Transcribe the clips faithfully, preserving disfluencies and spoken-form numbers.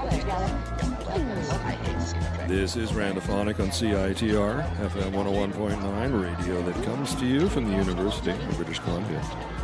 This is Randophonic on C I T R, F M one oh one point nine, radio that comes to you from the University of British Columbia.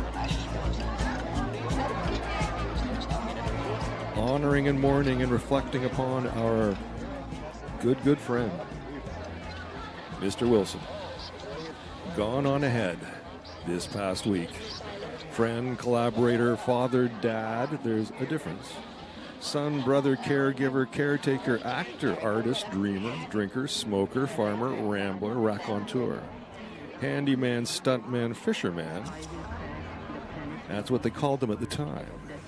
Honoring and mourning and reflecting upon our good, good friend, Mister Wilson. Gone on ahead this past week. Friend, collaborator, father, dad, there's a difference. Son, brother, caregiver, caretaker, actor, artist, dreamer, drinker, smoker, farmer, rambler, raconteur, handyman, stuntman, fisherman. That's what they called them at the time.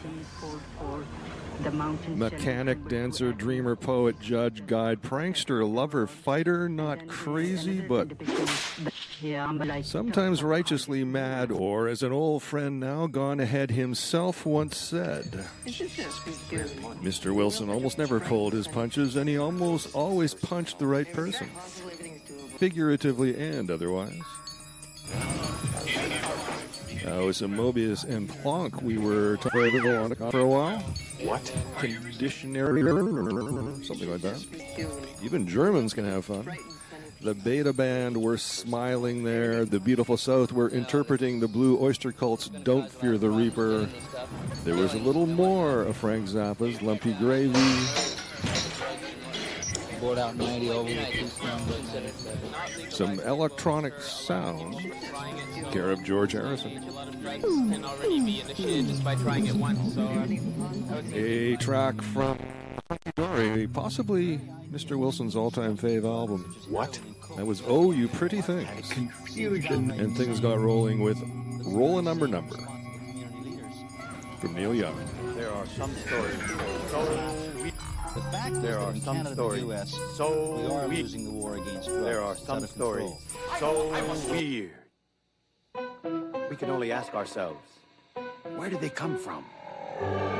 Mechanic, dancer, dreamer, poet, judge, guide, prankster, lover, fighter, not crazy, but sometimes righteously mad, or, as an old friend now gone ahead himself once said, Mister Wilson almost never pulled his punches, and he almost always punched the right person, figuratively and otherwise. Now, with some Mobius and Planck, we were talking on for a while. What? Conditionary, something like that. Even Germans can have fun. The Beta Band were smiling there. The Beautiful South were interpreting the Blue Oyster Cult's Don't Fear the Reaper. There was a little more of Frank Zappa's Lumpy Gravy. Out ninety over some electronic sound, care of George Harrison. A track from Dory, possibly Mister Wilson's all-time fave album. What? That was Oh You Pretty Things. Confusion. And things got rolling with Roll a Number Number from Neil Young. There are some stories so weak. The fact there are in some Canada stories and the U S, so we are weak. losing the war against drugs. There are It's some out of stories control. so weird. We can only ask ourselves, where did they come from?